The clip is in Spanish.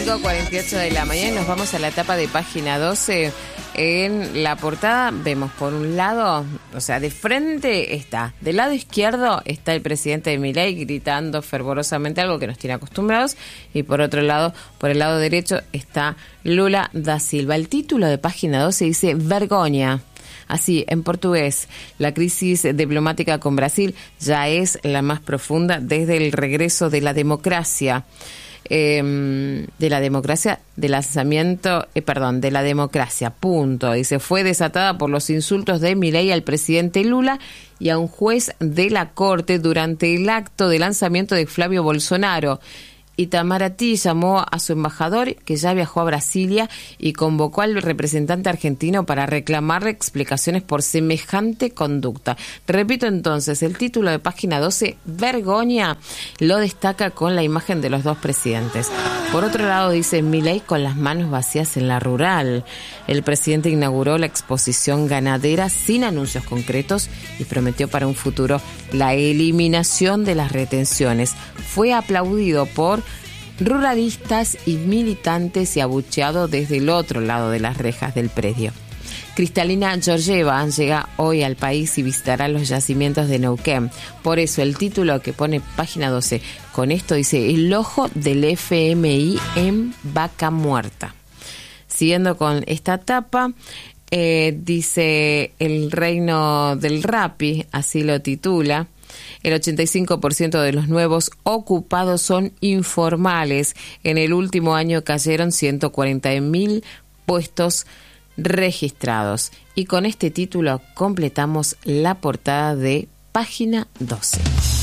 5:48 de la mañana, nos vamos a la etapa de página 12. En la portada vemos por un lado, o sea, de frente está, del lado izquierdo está el presidente Milei gritando fervorosamente algo que nos tiene acostumbrados, y por otro lado, por el lado derecho está Lula da Silva. El título de página 12 dice vergonha. Así, en portugués, la crisis diplomática con Brasil ya es la más profunda desde el regreso de la democracia. De la democracia, punto. Dice, fue desatada por los insultos de Milei al presidente Lula y a un juez de la corte durante el acto de lanzamiento de Flavio Bolsonaro. Itamaraty llamó a su embajador, que ya viajó a Brasilia, y convocó al representante argentino para reclamar explicaciones por semejante conducta. Repito entonces, el título de página 12, vergoña, lo destaca con la imagen de los dos presidentes. Por otro lado, dice Milei con las manos vacías en la rural. El presidente inauguró la exposición ganadera sin anuncios concretos y prometió para un futuro la eliminación de las retenciones. Fue aplaudido por ruralistas y militantes y abucheado desde el otro lado de las rejas del predio. Kristalina Georgieva llega hoy al país y visitará los yacimientos de Neuquén. Por eso el título que pone página 12 con esto dice: el ojo del FMI en Vaca Muerta. Siguiendo con esta etapa, dice el reino del Rappi, así lo titula. El 85% de los nuevos ocupados son informales. En el último año cayeron 140.000 puestos registrados. Y con este título completamos la portada de página 12.